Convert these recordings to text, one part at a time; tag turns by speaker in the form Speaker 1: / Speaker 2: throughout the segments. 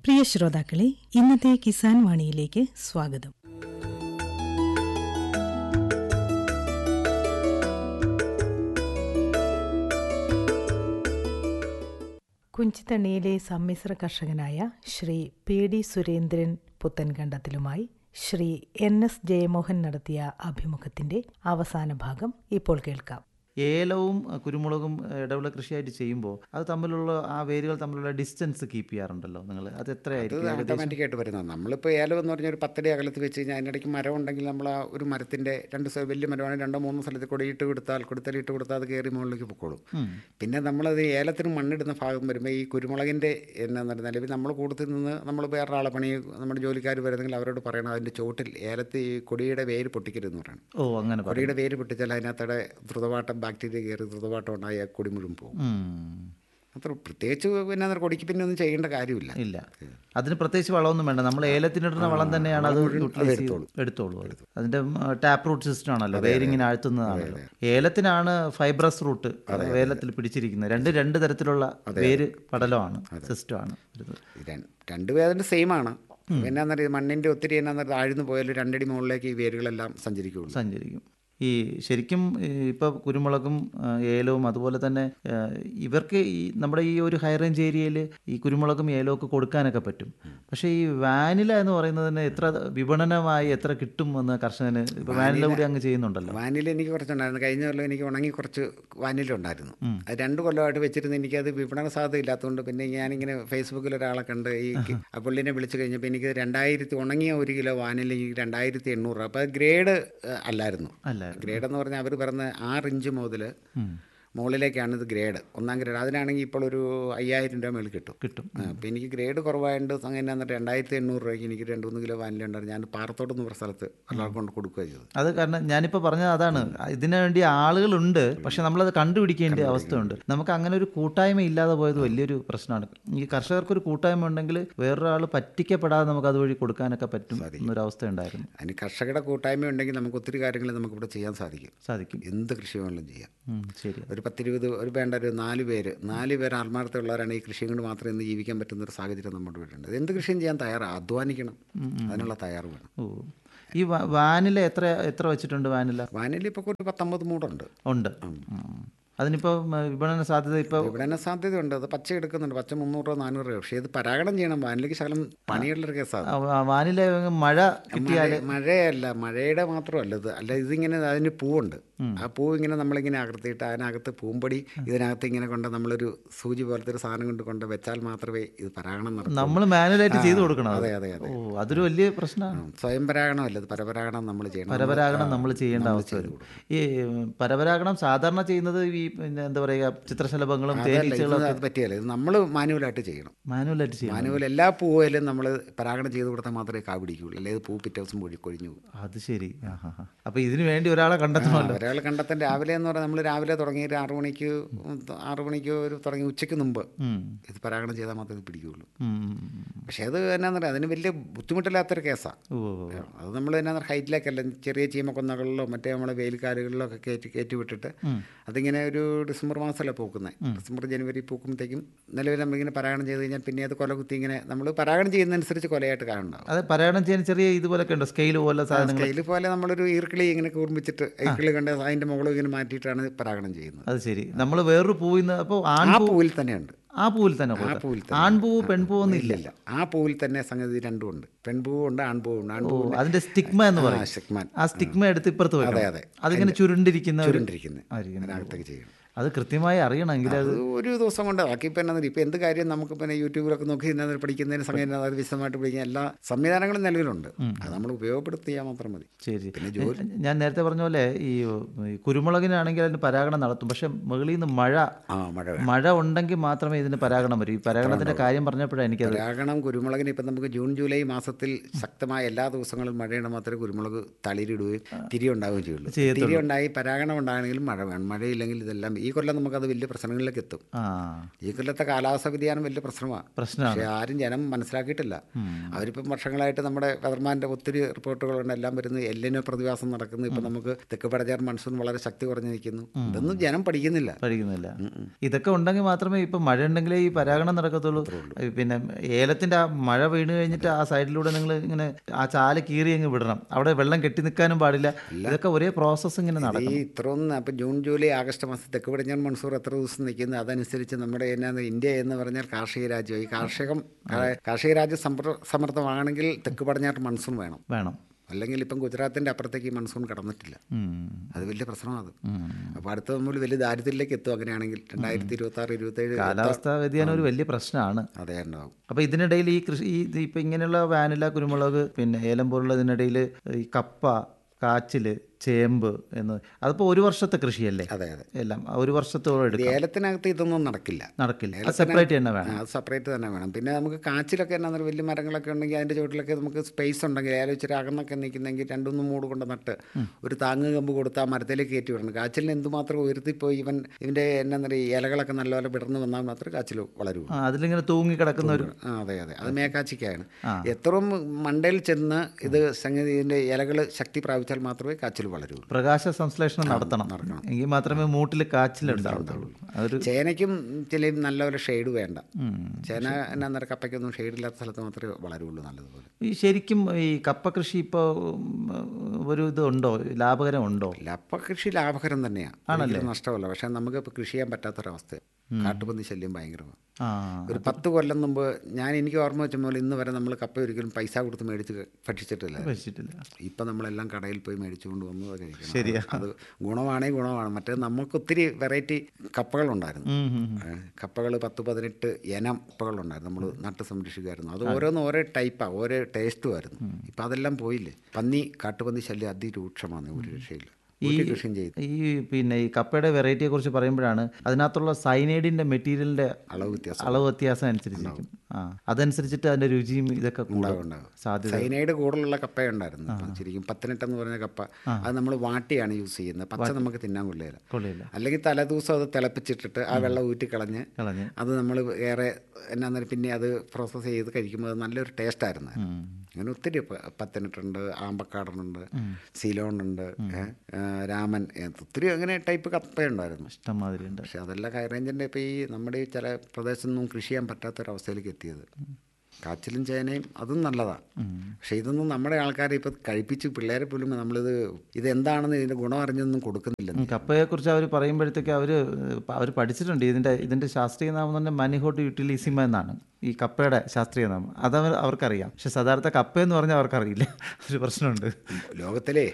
Speaker 1: പ്രിയ ശ്രോതാക്കളെ, ഇന്നത്തെ കിസാൻ വാണിയിലേക്ക് സ്വാഗതം. കുഞ്ചിത്തണ്ണിയിലെ സമ്മിശ്ര കർഷകനായ ശ്രീ പി.ഡി. സുരേന്ദ്രൻ പുത്തൻകണ്ടത്തിലുമായി ശ്രീ N.S. ജയമോഹൻ നടത്തിയ അഭിമുഖത്തിന്റെ അവസാന ഭാഗം ഇപ്പോൾ കേൾക്കാം.
Speaker 2: ഏലവും കുരുമുളകും ഇടവിള കൃഷിയായിട്ട് ചെയ്യുമ്പോൾ അത് തമ്മിലുള്ള ആ വേരുകൾ തമ്മിലുള്ള ഡിസ്റ്റൻസ് കീപ്പ് ചെയ്യാറുണ്ടല്ലോ നിങ്ങൾ? അത് എത്രയായിരിക്കും?
Speaker 3: ഓട്ടോമാറ്റിക്കായിട്ട് വരുന്നത്. നമ്മളിപ്പോൾ ഏലം എന്ന് പറഞ്ഞാൽ ഒരു 10 അടി അകലത്ത് വെച്ച് കഴിഞ്ഞാൽ അതിനിടയ്ക്ക് മരം ഉണ്ടെങ്കിൽ നമ്മൾ ആ ഒരു മരത്തിൻ്റെ വലിയ മരമാണെങ്കിൽ 2-3 സ്ഥലത്ത് കൂടെ ഇട്ട് കൊടുത്താൽ അത് കയറി മുകളിലേക്ക് പൊക്കോളും. പിന്നെ നമ്മളത് ഏലത്തിന് മണ്ണിടുന്ന ഭാഗം വരുമ്പോൾ ഈ കുരുമുളകിൻ്റെ എന്നാന്ന് പറഞ്ഞാൽ നമ്മൾ കൂടുതൽ നിന്ന് നമ്മൾ വേറൊരാളെ പണി നമ്മുടെ ജോലിക്കാർ വരുന്നെങ്കിൽ അവരോട് പറയണം അതിൻ്റെ ചോട്ടിൽ ഏലത്ത് ഈ കൊടിയുടെ വേര് പൊട്ടിക്കരുതെന്ന് പറയണം.
Speaker 2: അങ്ങനെ
Speaker 3: കൊടിയുടെ വേര് പൊട്ടിച്ചാൽ അതിനകത്തടെ ദ്രുതവാട്ടം ബാക്ടീരിയ കയറി ദ്രുതവാട്ടം ഉണ്ടായി കൊടി മുഴുവൻ പോകും. അത്ര പ്രത്യേകിച്ച് പിന്നെ കൊടിക്ക് പിന്നെ ഒന്നും ചെയ്യേണ്ട കാര്യമില്ല.
Speaker 2: ഇല്ല, അതിന് പ്രത്യേകിച്ച് വളമൊന്നും വേണ്ട. നമ്മൾ ഏലത്തിനിടുന്ന വളം തന്നെയാണ് അത് എടുത്തോളൂ. അതിന്റെ ടാപ്പ് റൂട്ട് സിസ്റ്റം ആണല്ലോ, വേരിങ്ങനെ ആഴ്ത്തുന്നതാണല്ലോ. ഏലത്തിനാണ് ഫൈബ്രസ് റൂട്ട് ഏലത്തിൽ പിടിച്ചിരിക്കുന്നത്. രണ്ട് തരത്തിലുള്ള വേര് പടലമാണ്, സിസ്റ്റമാണ്.
Speaker 3: രണ്ടുപേരും സെയിം ആണ്. എന്നാന്നറിയാം, മണ്ണിൻ്റെ ഒത്തിരി എന്നാന്നറിയാം താഴ്ന്നു പോയാലും 2 അടി മുകളിലേക്ക് ഈ വേരുകളെല്ലാം സഞ്ചരിക്കും.
Speaker 2: ഈ ശരിക്കും ഇപ്പോൾ കുരുമുളകും ഏലവും അതുപോലെ തന്നെ ഇവർക്ക് ഈ നമ്മുടെ ഈ ഒരു ഹൈ റേഞ്ച് ഏരിയയിൽ ഈ കുരുമുളകും ഏലവും ഒക്കെ കൊടുക്കാനൊക്കെ പറ്റും. പക്ഷേ ഈ വാനില എന്ന് പറയുന്നതിന് എത്ര വിപണനമായി എത്ര കിട്ടും എന്ന് കർഷകന് ഇപ്പോൾ വാനില കൂടി അങ്ങ് ചെയ്യുന്നുണ്ടല്ലോ?
Speaker 3: വാനില എനിക്ക് കുറച്ചുണ്ടായിരുന്നു. കഴിഞ്ഞ കൊല്ലം എനിക്ക് ഉണങ്ങി കുറച്ച് വാനില ഉണ്ടായിരുന്നു. അത് 2 കൊല്ലമായിട്ട് വെച്ചിരുന്ന് എനിക്കത് വിപണന സാധ്യത ഇല്ലാത്തതുകൊണ്ട് പിന്നെ ഞാനിങ്ങനെ ഫേസ്ബുക്കിൽ ഒരാളെ കണ്ട് ഈ പുള്ളിനെ വിളിച്ചു കഴിഞ്ഞപ്പോൾ എനിക്ക് 2000 ഉണങ്ങിയ 1 കിലോ വാനില 2800 രൂപ. അപ്പോൾ അത് ഗ്രേഡ് അല്ലായിരുന്നു. ഗ്രേഡ് എന്ന് പറഞ്ഞാൽ അവർ പറഞ്ഞ 6 ഇഞ്ച് മുതൽ മുകളിലേക്കാണ് ഇത് ഗ്രേഡ്, 1ാം ഗ്രേഡ്. അതിനാണെങ്കിൽ ഇപ്പോൾ ഒരു 5000 രൂപ മേളിൽ കിട്ടും. അപ്പോൾ എനിക്ക് ഗ്രേഡ് കുറവായതുകൊണ്ട് അങ്ങനെ എന്നിട്ട് 2800 രൂപയ്ക്ക് എനിക്ക് 2-3 കിലോ വാനില ഉണ്ടായിരുന്നു. ഞാൻ പാറത്തോട് എന്ന് പറഞ്ഞ സ്ഥലത്ത് ഒരാൾക്ക് കൊണ്ട് കൊടുക്കുക ചെയ്തത്.
Speaker 2: അത് കാരണം ഞാനിപ്പോൾ പറഞ്ഞത് അതാണ്, ഇതിനു വേണ്ടി ആളുകളുണ്ട്, പക്ഷെ നമ്മളത് കണ്ടുപിടിക്കേണ്ട അവസ്ഥയുണ്ട്. നമുക്ക് അങ്ങനെ ഒരു കൂട്ടായ്മ ഇല്ലാതെ പോയത് വലിയൊരു പ്രശ്നമാണ്. ഈ കർഷകർക്കൊരു കൂട്ടായ്മ ഉണ്ടെങ്കിൽ വേറൊരാൾ പറ്റിക്കപ്പെടാതെ നമുക്ക് അതുവഴി കൊടുക്കാനൊക്കെ പറ്റും എന്നൊരവസ്ഥ ഉണ്ടായിരുന്നു.
Speaker 3: അതിന് കർഷകരുടെ കൂട്ടായ്മ ഉണ്ടെങ്കിൽ നമുക്ക് ഒത്തിരി കാര്യങ്ങൾ നമുക്കിവിടെ ചെയ്യാൻ സാധിക്കും. എന്ത് കൃഷി വേണമെങ്കിലും ചെയ്യാം.
Speaker 2: ശരി,
Speaker 3: ഒരു 10-20 ഒരു 4 പേര് ആത്മാർത്ഥമുള്ളവരാണ് ഈ കൃഷിയും കൊണ്ട് മാത്രം ഇന്ന് ജീവിക്കാൻ പറ്റുന്ന ഒരു സാഹചര്യം നമ്മുടെ വീടുണ്ട്. എന്ത് കൃഷിയും ചെയ്യാൻ അധ്വാനിക്കണം, അതിനുള്ള തയ്യാറ് വേണം.
Speaker 2: ഈ വാനില എത്ര വെച്ചിട്ടുണ്ട്?
Speaker 3: വാനില ഇപ്പോൾ ഒരു 19 മൂടുണ്ട്.
Speaker 2: അതിനിപ്പോൾ വിപണന സാധ്യത
Speaker 3: ഉണ്ട്. അത് പച്ച എടുക്കുന്നുണ്ട്. പച്ച 300-400 രൂപ. പക്ഷേ ഇത് പരാഗണം ചെയ്യണം. വാനിലയ്ക്ക് ശകലം പണിയുള്ളൊരു കേസാണ്.
Speaker 2: വാനില
Speaker 3: മഴയുടെ മാത്രമല്ല ഇത് ഇതിങ്ങനെ അതിന് പൂവുണ്ട്. ആ പൂവ് ഇങ്ങനെ നമ്മളിങ്ങനെ അകർത്തിയിട്ട് അതിനകത്ത് പൂമ്പൊടി ഇതിനകത്ത് ഇങ്ങനെ കൊണ്ട് നമ്മളൊരു സൂചി പോലത്തെ ഒരു സാധനം കൊണ്ട് വെച്ചാൽ മാത്രമേ ഇത് പരാഗണം നടക്കൂ.
Speaker 2: നമ്മൾ മാനുവലായിട്ട് ചെയ്ത് കൊടുക്കണം.
Speaker 3: അതെ.
Speaker 2: അതൊരു വലിയ പ്രശ്നമാണ്.
Speaker 3: സ്വയം പരാഗണമല്ല, ഇത് പരപരാഗണം നമ്മൾ ചെയ്യണം.
Speaker 2: പരപരാഗണം നമ്മൾ ചെയ്യേണ്ട അവസ്ഥ വരും. ഈ പരപരാഗണം സാധാരണ ചെയ്യുന്നത് ഈ എന്താ പറയുക, ചിത്രശലഭങ്ങളും തേനീച്ചകളും
Speaker 3: അത് പറ്റിയല്ല. ഇത് നമ്മൾ മാനുവലായിട്ട് ചെയ്യണം. മാനുവൽ എല്ലാ പൂവിലും നമ്മൾ പരാഗണം ചെയ്ത് കൊടുത്താൽ മാത്രമേ കാ പിടിക്കുകയുള്ളൂ. അല്ലെങ്കിൽ പൂ പിറ്റേ ദിവസം കൊഴിഞ്ഞു പോകും.
Speaker 2: അത് ശരി. അപ്പോൾ ഇതിന് വേണ്ടി ഒരാളെ കണ്ടെത്തണമല്ലോ.
Speaker 3: ഒരാളെ കണ്ടെത്താൻ രാവിലെ എന്ന് പറഞ്ഞാൽ നമ്മൾ രാവിലെ തുടങ്ങി 6 മണിക്ക് തുടങ്ങി ഉച്ചയ്ക്ക് മുമ്പ് ഇത് പരാഗണം ചെയ്താൽ മാത്രമേ ഇത് പിടിക്കുകയുള്ളൂ. പക്ഷേ അത് എന്നാന്ന് പറയാം, അതിന് വലിയ ബുദ്ധിമുട്ടില്ലാത്തൊരു കേസാണ്. അത് നമ്മൾ എന്നാ ഹൈറ്റിലേക്കല്ല, ചെറിയ ചീമക്കൊന്നകളിലോ മറ്റേ നമ്മളെ വെയിൽക്കാലുകളിലോ ഒക്കെ കയറ്റി വിട്ടിട്ട് അതിങ്ങനെ ഒരു ഡിസംബർ മാസമല്ലേ പൂക്കുന്നത്. ഡിസംബർ ജനുവരി പൂക്കുമ്പോഴത്തേക്കും നിലവിൽ നമ്മളിങ്ങനെ പരാഗണം ചെയ്ത് കഴിഞ്ഞാൽ പിന്നെ അത് കൊല കുത്തി ഇങ്ങനെ നമ്മൾ പരാഗണം ചെയ്യുന്നതനുസരിച്ച് കൊലയായിട്ട് കാണുന്നുണ്ടാവും.
Speaker 2: അത് പരാഗണം ചെയ്യാൻ ചെറിയ ഇതുപോലൊക്കെ ഉണ്ടോ? സ്കെയിൽ
Speaker 3: പോലെ നമ്മളൊരു ഈർക്കിളി ഇങ്ങനെ കൂർമ്മിച്ചിട്ട് ഈർക്കിളി കണ്ട് അതിൻ്റെ മുകളിൽ ഇങ്ങനെ മാറ്റിയിട്ടാണ് പരാഗണം ചെയ്യുന്നത്.
Speaker 2: അത് ശരി. നമ്മൾ വേറൊരു പൂവിൽ നിന്ന് അപ്പോൾ
Speaker 3: ആ പൂവിൽ തന്നെയുണ്ട്.
Speaker 2: ആ പൂവിൽ തന്നെ ആൺപൂവ് പെൺപൂവൊന്നും ഇല്ല.
Speaker 3: ആ പൂവിൽ തന്നെ സംഗതി രണ്ടും ഉണ്ട്. പെൺപൂവും ഉണ്ട്, ആൺപൂവും ഉണ്ട്.
Speaker 2: അതിന്റെ സ്റ്റിഗ്മ എന്ന് പറയും. ആ സ്റ്റിഗ്മ എടുത്ത് ഇപ്പുറത്ത് വെക്കണം.
Speaker 3: അതെ.
Speaker 2: അതിങ്ങനെ ചുരുണ്ടിരിക്കുന്ന
Speaker 3: അതിനകത്തേക്ക് ചെയ്യണം.
Speaker 2: അത് കൃത്യമായി അറിയണമെങ്കിൽ അത്
Speaker 3: ഒരു ദിവസം കൊണ്ട് ബാക്കി. ഇപ്പം എന്നാ ഇപ്പം എന്ത് കാര്യം നമുക്ക് പിന്നെ യൂട്യൂബിലൊക്കെ നോക്കി പഠിക്കുന്നതിന് സംഗതി അത് വിശദമായിട്ട് പഠിക്കാൻ എല്ലാ സംവിധാനങ്ങളും നിലവിലുണ്ട്. അത് നമ്മൾ ഉപയോഗപ്പെടുത്തിയാൽ മാത്രം മതി.
Speaker 2: ശരി. ഞാൻ നേരത്തെ പറഞ്ഞ പോലെ ഈ കുരുമുളകിനാണെങ്കിൽ അതിന് പരാഗണം നടത്തും. പക്ഷെ മുകളിൽ നിന്ന് മഴ ഉണ്ടെങ്കിൽ മാത്രമേ ഇതിന് പരാഗണം വരും. ഈ പരാഗണത്തിന്റെ കാര്യം പറഞ്ഞപ്പോഴാണ് എനിക്കത്.
Speaker 3: പരാഗണം കുരുമുളകിന് ഇപ്പം നമുക്ക് ജൂൺ ജൂലൈ മാസത്തിൽ ശക്തമായ എല്ലാ ദിവസങ്ങളും മഴയുടെ മാത്രമേ കുരുമുളക് തളിരിടുകയും തിരി ഉണ്ടാവുകയും ചെയ്യുള്ളൂ. തിരി ഉണ്ടായി പരാഗണം ഉണ്ടാകണമെങ്കിലും മഴ വേണം. മഴയില്ലെങ്കിൽ ഇതെല്ലാം ഈ കൊല്ലം നമുക്കത് വലിയ പ്രശ്നങ്ങളിലേക്ക് എത്തും.
Speaker 2: ആ
Speaker 3: ഈ കൊല്ലത്തെ കാലാവസ്ഥ വ്യതിയാനം വലിയ പ്രശ്നമാണ്. പക്ഷേ ആരും ജനം മനസ്സിലാക്കിയിട്ടില്ല. അവരിപ്പം വർഷങ്ങളായിട്ട് നമ്മുടെ വെതർമാൻ്റെ ഒത്തിരി റിപ്പോർട്ടുകളുണ്ട്, എല്ലാം വരുന്നത് എല്ലിനോ പ്രതിഭാസം നടക്കുന്നു. ഇപ്പം നമുക്ക് തെക്ക് പടിഞ്ഞാറ് മൺസൂൺ വളരെ ശക്തി കുറഞ്ഞു നിൽക്കുന്നു. ഇതൊന്നും ജനം പഠിക്കുന്നില്ല.
Speaker 2: ഇതൊക്കെ ഉണ്ടെങ്കിൽ മാത്രമേ ഇപ്പം മഴ ഉണ്ടെങ്കിലേ ഈ പരാഗണം നടക്കത്തുള്ളൂ. പിന്നെ ഏലത്തിൻ്റെ ആ മഴ വീണ് കഴിഞ്ഞിട്ട് ആ സൈഡിലൂടെ നിങ്ങൾ ഇങ്ങനെ ആ ചാല കീറി അങ്ങ് വിടണം. അവിടെ വെള്ളം കെട്ടി നിൽക്കാനും പാടില്ല. ഇതൊക്കെ ഒരേ പ്രോസസ്സ് ഇങ്ങനെ നടക്കും.
Speaker 3: ഈ ഇത്രയൊന്നും അപ്പം ജൂൺ ജൂലൈ ആഗസ്റ്റ് മാസം തെക്ക് പടിഞ്ഞാറ് മൺസൂൺ എത്ര ദിവസം നിൽക്കുന്നത്, അതനുസരിച്ച് നമ്മുടെ ഇന്ത്യ എന്ന് പറഞ്ഞാൽ കാർഷിക രാജ്യം. ഈ കാർഷിക രാജ്യം സമൃദ്ധമാണെങ്കിൽ തെക്ക് പടിഞ്ഞാറ് മൺസൂൺ വേണം. അല്ലെങ്കിൽ ഇപ്പം ഗുജറാത്തിൻ്റെ അപ്പുറത്തേക്ക് ഈ മൺസൂൺ കടന്നിട്ടില്ല. അത് വലിയ പ്രശ്നമാണ്. അപ്പോൾ അടുത്ത നമ്മൾ വലിയ ദാരിദ്ര്യത്തിലേക്ക് എത്തും അങ്ങനെയാണെങ്കിൽ. 2026-27
Speaker 2: കാലാവസ്ഥാ വ്യതിയാനം ഒരു വലിയ പ്രശ്നമാണ്.
Speaker 3: അതേ ഉണ്ടാവും.
Speaker 2: അപ്പോൾ ഇതിനിടയിൽ ഈ കൃഷി ഇപ്പം ഇങ്ങനെയുള്ള വാനില, കുരുമുളക്, പിന്നെ ഏലം പോലുള്ള ഇതിനിടയിൽ ഈ കപ്പ, കാച്ചിൽ, ചേമ്പ് എന്ന് അതിപ്പോൾ ഒരു വർഷത്തെ കൃഷിയല്ലേ?
Speaker 3: അതെ.
Speaker 2: എല്ലാം ഒരു വർഷത്തോളം എടുക്കും.
Speaker 3: ഏലത്തിനകത്ത് ഇതൊന്നും നടക്കില്ല.
Speaker 2: അത് സെപ്പറേറ്റ് തന്നെ വേണം.
Speaker 3: അത് സെപ്പറേറ്റ് തന്നെ വേണം. പിന്നെ നമുക്ക് കാച്ചിലൊക്കെ എന്നാ വലിയ മരങ്ങളൊക്കെ ഉണ്ടെങ്കിൽ അതിൻ്റെ ചുവട്ടിലൊക്കെ നമുക്ക് സ്പേസ് ഉണ്ടെങ്കിൽ, ഏലം ഇച്ചിരി അകന്നൊക്കെ നിൽക്കുന്നെങ്കിൽ 2-3 മൂട് കൊണ്ട് നട്ട് ഒരു താങ്ങ് കമ്പ് കൊടുത്ത് ആ മരത്തിലേക്ക് കയറ്റി വിടണം. കാച്ചിലിന് എന്തുമാത്രം ഉയർത്തിപ്പോയി ഇതിൻ്റെ എന്നാ പറയുക ഇലകളൊക്കെ നല്ലപോലെ വിടർന്ന് വന്നാൽ മാത്രമേ കാച്ചിൽ വളരൂ.
Speaker 2: അതിലിങ്ങനെ തൂങ്ങി കിടക്കുന്ന ഒരു
Speaker 3: അതെ. അത് മേക്കാച്ചിക്കാണ്. എത്രയും മണ്ടയിൽ ചെന്ന് ഇത് സംഗതി ഇതിൻ്റെ ഇലകൾ ശക്തി പ്രാപിച്ചാൽ മാത്രമേ കാച്ചിൽ വളരൂ.
Speaker 2: പ്രകാശ സംശ്ലേഷണം നടത്തണം. എങ്കിൽ മാത്രമേ മൂട്ടിൽ കാച്ചിലുണ്ടാവുള്ളൂ. അതൊരു
Speaker 3: ചേനയ്ക്കും ചില നല്ലപോലെ ഷെയ്ഡ് വേണ്ട. ചേന എന്നാ കപ്പയ്ക്കൊന്നും ഷെയ്ഡില്ലാത്ത സ്ഥലത്ത് മാത്രമേ വളരുള്ളൂ നല്ലതുപോലെ.
Speaker 2: ഈ ശരിക്കും ഈ കപ്പ കൃഷി ഇപ്പോൾ ഒരു ഇതുണ്ടോ, ലാഭകരമുണ്ടോ?
Speaker 3: കപ്പ കൃഷി ലാഭകരം തന്നെയാണ്, ആണല്ലേ, നഷ്ടമല്ല. പക്ഷേ നമുക്ക് ഇപ്പോൾ കൃഷി ചെയ്യാൻ പറ്റാത്തൊരവസ്ഥ. കാട്ടുപന്നി ശല്യം ഭയങ്കരമാണ്. ഒരു 10 കൊല്ലം മുമ്പ് എനിക്ക് ഓർമ്മ വെച്ച പോലെ ഇന്ന് വരെ നമ്മൾ കപ്പ ഒരിക്കലും പൈസ കൊടുത്ത് മേടിച്ച് ഭക്ഷിച്ചിട്ടില്ല. ഇപ്പം നമ്മളെല്ലാം കടയിൽ പോയി മേടിച്ചുകൊണ്ട് വന്നു കഴിക്കണം. അത് ഗുണമാണ്. മറ്റേ നമുക്ക് ഒത്തിരി വെറൈറ്റി കപ്പകളുണ്ടായിരുന്നു. കപ്പകൾ 10-18 ഇനം കപ്പകളുണ്ടായിരുന്നു. നമ്മൾ നട്ട് സംരക്ഷിക്കുമായിരുന്നു. അത് ഓരോന്നും ഓരോ ടൈപ്പാണ്, ഓരോ ടേസ്റ്റുമായിരുന്നു. ഇപ്പം അതെല്ലാം പോയില്ലേ. കാട്ടുപന്നി ശല്യം അതിരൂക്ഷമാണ്. ഒരു രക്ഷയില്ല.
Speaker 2: ഈ പിന്നെ ഈ കപ്പയുടെ വെറൈറ്റിയെ കുറിച്ച് പറയുമ്പോഴാണ് അതിനകത്തുള്ള സൈനൈഡിന്റെ മെറ്റീരിയലിന്റെ അളവ് വ്യത്യാസം അനുസരിച്ചിരിക്കും. അതനുസരിച്ചിട്ട് അതിന്റെ രുചിയും ഇതൊക്കെ സാധ്യത.
Speaker 3: സൈനൈഡ് കൂടുതലുള്ള കപ്പയുണ്ടായിരുന്നു. ശരിക്കും 18 എന്ന് പറഞ്ഞ കപ്പ അത് നമ്മൾ വാട്ടിയാണ് യൂസ് ചെയ്യുന്നത്. പച്ച നമുക്ക് തിന്നാൻ കൊള്ളില്ല. അല്ലെങ്കിൽ തലേദിവസം അത് തിളപ്പിച്ചിട്ടിട്ട് ആ വെള്ളം ഊറ്റി കളഞ്ഞ് അത് നമ്മൾ വേറെ എന്നാ പിന്നെ അത് പ്രോസസ്സ് ചെയ്ത് കഴിക്കുമ്പോൾ അത് നല്ലൊരു ടേസ്റ്റായിരുന്നു. അങ്ങനെ ഒത്തിരി 18 ആമ്പക്കാടനുണ്ട്, സിലോണുണ്ട്, രാമൻ, ഒത്തിരി അങ്ങനെ ടൈപ്പ് കപ്പയുണ്ടായിരുന്നു,
Speaker 2: ഇഷ്ടംമാതിരി ഉണ്ട്.
Speaker 3: പക്ഷെ അതെല്ലാം ഹൈ റേഞ്ചിൻ്റെ ഇപ്പോൾ ഈ നമ്മുടെ ഈ ചില പ്രദേശത്തൊന്നും കൃഷി ചെയ്യാൻ പറ്റാത്തൊരവസ്ഥയിലേക്ക് എത്തിയത്. കാച്ചിലും ചേനയും അതും നല്ലതാണ്. പക്ഷേ ഇതൊന്നും നമ്മുടെ ആൾക്കാരെ ഇപ്പോൾ കഴിപ്പിച്ച് പിള്ളേരെ പോലും ഇതെന്താണെന്ന് ഇതിൻ്റെ ഗുണം അറിഞ്ഞൊന്നും കൊടുക്കുന്നില്ല.
Speaker 2: കപ്പയെക്കുറിച്ച് അവർ പറയുമ്പോഴത്തേക്ക് അവർ പഠിച്ചിട്ടുണ്ട്. ഇതിൻ്റെ ശാസ്ത്രീയ നാമം തന്നെ മനിഹോട്ട് യൂട്ടിലിസിമ എന്നാണ് ഈ കപ്പയുടെ ശാസ്ത്രീയ നാമം. അത് അവർക്കറിയാം. പക്ഷെ സാധാരണ കപ്പയെന്ന് പറഞ്ഞാൽ അവർക്കറിയില്ല. ഒരു പ്രശ്നമുണ്ട്.
Speaker 3: ലോകത്തിലെ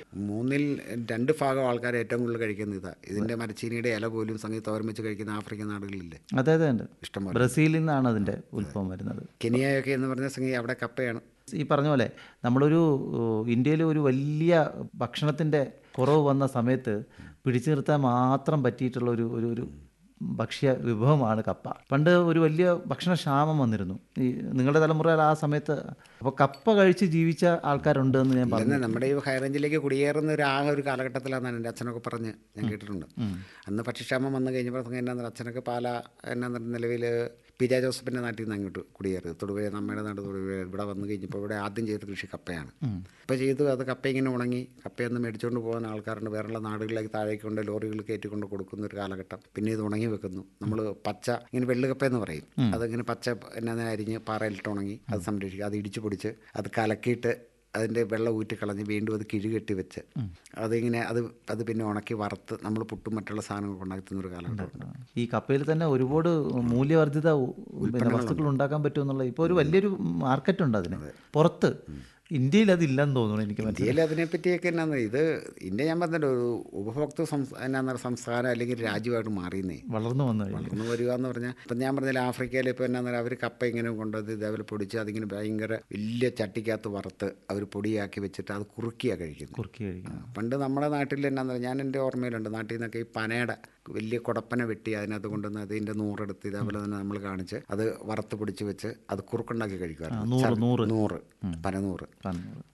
Speaker 3: 2/3 ആൾക്കാർ ഏറ്റവും കൂടുതൽ കഴിക്കുന്ന ഇതാണ്. ഇതിൻ്റെ മരച്ചീനിയുടെ ഇല പോലും സംഗീതം ഓർമ്മിച്ച് കഴിക്കുന്ന ആഫ്രിക്കൻ നാടുകളില്ലേ?
Speaker 2: അതെ, ഇഷ്ടംപോലെ. ബ്രസീലിൽ നിന്നാണ് അതിൻ്റെ ഉത്ഭവം വരുന്നത്.
Speaker 3: കെനിയയൊക്കെ എന്ന് പറഞ്ഞ സംഗതി അവിടെ കപ്പയാണ്.
Speaker 2: ഈ പറഞ്ഞ പോലെ നമ്മളൊരു ഇന്ത്യയിൽ ഒരു വലിയ ഭക്ഷണത്തിൻ്റെ കുറവ് വന്ന സമയത്ത് പിടിച്ചു നിർത്താൻ മാത്രം പറ്റിയിട്ടുള്ള ഒരു ഭക്ഷ്യ വിഭവമാണ് കപ്പ. പണ്ട് ഒരു വലിയ ഭക്ഷണക്ഷാമം വന്നിരുന്നു ഈ നിങ്ങളുടെ തലമുറയിൽ ആ സമയത്ത്. അപ്പോൾ കപ്പ കഴിച്ച് ജീവിച്ച ആൾക്കാരുണ്ട് എന്ന് ഞാൻ പറഞ്ഞു.
Speaker 3: നമ്മുടെ ഈ ഹൈ റേഞ്ചിലേക്ക് കുടിയേറുന്ന ഒരു കാലഘട്ടത്തിലാണ് എൻ്റെ അച്ഛനൊക്കെ പറഞ്ഞ് ഞാൻ കേട്ടിട്ടുണ്ട്. അന്ന് ഭക്ഷ്യക്ഷാമം വന്നു കഴിഞ്ഞപ്പോൾ എന്നാ അച്ഛനൊക്കെ നിലവിൽ പി.ജെ. ജോസഫിൻ്റെ നാട്ടിൽ നിന്ന് അങ്ങോട്ട് കുടിയേറി. തൊടുപുഴ, നമ്മുടെ നാട് തൊടുപുഴ. ഇവിടെ വന്നു കഴിഞ്ഞപ്പോൾ ഇവിടെ ആദ്യം ചെയ്ത കൃഷി കപ്പയാണ്. ഇപ്പോൾ ചെയ്തു അത് കപ്പ ഇങ്ങനെ ഉണങ്ങി കപ്പയൊന്നും മേടിച്ചുകൊണ്ട് പോകാൻ ആൾക്കാരുണ്ട്. വേറെയുള്ള നാടുകളിലേക്ക് താഴേക്ക് കൊണ്ട് ലോറികൾ കയറ്റിക്കൊണ്ട് കൊടുക്കുന്ന ഒരു കാലഘട്ടം. പിന്നെ ഇത് ഉണങ്ങി വെക്കുന്നു. നമ്മൾ പച്ച ഇങ്ങനെ വെള്ളുകപ്പയെന്ന് പറയും. അതിങ്ങനെ പച്ച അരിഞ്ഞ് പാറയിലിട്ട് ഉണങ്ങി അത് സംരക്ഷിക്കുക. അത് ഇടിച്ചു പൊടിച്ച് അത് കലക്കിയിട്ട് അതിൻ്റെ വെള്ളം ഊറ്റിക്കളഞ്ഞ് വീണ്ടും അത് കിഴുകെട്ടി വെച്ച് അതിങ്ങനെ അത് പിന്നെ ഉണക്കി വറുത്ത് നമ്മൾ പുട്ടും മറ്റുള്ള സാധനങ്ങൾ ഉണ്ടാക്കുന്ന ഒരു കാലഘട്ടം.
Speaker 2: ഈ കപ്പയിൽ തന്നെ ഒരുപാട് മൂല്യവർദ്ധിത വസ്തുക്കൾ ഉണ്ടാക്കാൻ പറ്റുമെന്നുള്ള ഇപ്പോൾ ഒരു വലിയൊരു മാർക്കറ്റുണ്ട് അതിന് പുറത്ത്. ഇന്ത്യയിൽ അതില്ലെന്ന് തോന്നുന്നു എനിക്ക്.
Speaker 3: ഇന്ത്യയിൽ അതിനെപ്പറ്റിയൊക്കെ ഇന്ത്യ ഞാൻ പറഞ്ഞല്ലോ ഒരു ഉപഭോക്തൃ സംസ്ഥാനം അല്ലെങ്കിൽ രാജ്യമായിട്ട് മാറിയെന്നേ.
Speaker 2: വളർന്നു
Speaker 3: വരിക എന്ന് പറഞ്ഞാൽ ഇപ്പം ഞാൻ പറഞ്ഞാൽ ആഫ്രിക്കയിൽ ഇപ്പോൾ അവർ കപ്പ ഇങ്ങനെ കൊണ്ടുവന്ന് ഇതേപോലെ പൊടിച്ച് അതിങ്ങനെ ഭയങ്കര വലിയ ചട്ടിക്കകത്ത് വറുത്ത് അവർ പൊടിയാക്കി വെച്ചിട്ട് അത് കുറുക്കിയാണ് കഴിക്കുന്നത്. പണ്ട് നമ്മുടെ നാട്ടിൽ ഞാൻ എൻ്റെ ഓർമ്മയിലുണ്ട്, നാട്ടിൽ നിന്നൊക്കെ ഈ പനയുടെ വലിയ കുടപ്പന വെട്ടി അതിനകത്ത് കൊണ്ടുവന്ന് അതിൻ്റെ നൂറെടുത്ത് ഇതേപോലെ തന്നെ നമ്മൾ കാണിച്ച് അത് വറുത്ത് പൊടിച്ച് വെച്ച് അത് കുറുക്കുണ്ടാക്കി കഴിക്കുമായിരുന്നു. 100 പനനൂറ്.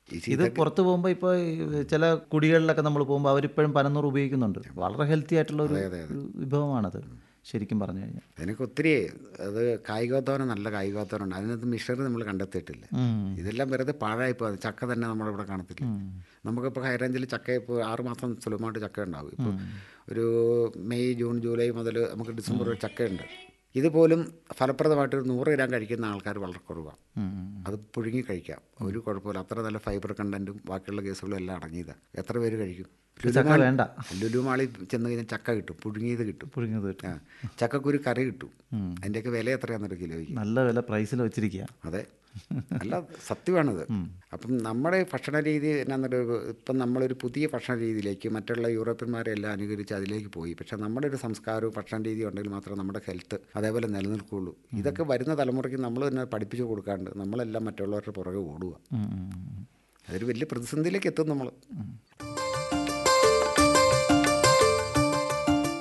Speaker 2: ഇത് പുറത്ത് പോകുമ്പോൾ ഇപ്പോൾ ചില കുടികളിലൊക്കെ നമ്മൾ പോകുമ്പോൾ അവരിപ്പോഴും പനന്നൂർ ഉപയോഗിക്കുന്നുണ്ട്. വളരെ ഹെൽത്തി ആയിട്ടുള്ള ഒരു വിഭവമാണത് ശരിക്കും പറഞ്ഞു കഴിഞ്ഞാൽ.
Speaker 3: അതിനൊക്കെ ഒത്തിരി അത് കായികോത്വനം, നല്ല കായികോത്വനുണ്ട്. അതിനകത്ത് മിഷറി നമ്മൾ കണ്ടെത്തിയിട്ടില്ല. ഇതെല്ലാം വെറുതെ പാഴായിപ്പോൾ. അത് ചക്ക തന്നെ നമ്മളിവിടെ കാണത്തില്ല. നമുക്കിപ്പോൾ ഹൈറേഞ്ചിൽ ചക്ക ഇപ്പോൾ 6 മാസം സുലഭമായിട്ട് ചക്ക ഉണ്ടാവും. ഇപ്പോൾ ഒരു മെയ്, ജൂൺ, ജൂലൈ മുതൽ നമുക്ക് ഡിസംബർ വരെ ചക്കയുണ്ട്. ഇതുപോലും ഫലപ്രദമായിട്ട് 100 ഗ്രാം കഴിക്കുന്ന ആൾക്കാർ വളരെ കുറവാണ്. അത് പുഴുങ്ങി കഴിക്കാം, ഒരു കുഴപ്പമില്ല. അത്ര നല്ല ഫൈബർ കണ്ടൻറ്റും ബാക്കിയുള്ള കേസുകളും എല്ലാം അടങ്ങിയതാണ്. എത്ര പേര് കഴിക്കും?
Speaker 2: വേണ്ട.
Speaker 3: ലുലു മാളിൽ ചെന്ന് കഴിഞ്ഞാൽ ചക്ക കിട്ടും, പുഴുങ്ങിയത് കിട്ടും. ചക്കക്കുരു കറി കിട്ടും. അതിൻ്റെയൊക്കെ വില എത്രയാണെന്നൊരു കിലോയ്ക്ക്?
Speaker 2: നല്ല വില പ്രൈസിൽ വെച്ചിരിക്കുക.
Speaker 3: അതെ, അല്ല സത്യമാണത്. അപ്പം നമ്മുടെ ഭക്ഷണ രീതി എന്നാന്നൊരു, ഇപ്പം നമ്മളൊരു പുതിയ ഭക്ഷണ രീതിയിലേക്ക് മറ്റുള്ള യൂറോപ്യന്മാരെല്ലാം അനുകരിച്ച് അതിലേക്ക് പോയി. പക്ഷേ നമ്മുടെ ഒരു സംസ്കാരവും ഭക്ഷണ രീതിയും ഉണ്ടെങ്കിൽ മാത്രമേ നമ്മുടെ ഹെൽത്ത് അതേപോലെ നിലനിൽക്കുകയുള്ളൂ. ഇതൊക്കെ വരുന്ന തലമുറയ്ക്ക് നമ്മൾ തന്നെ പഠിപ്പിച്ചു കൊടുക്കാണ്ട് നമ്മളെല്ലാം മറ്റുള്ളവരുടെ പുറകെ ഓടുക. അതൊരു വലിയ പ്രതിസന്ധിയിലേക്ക് എത്തും നമ്മൾ.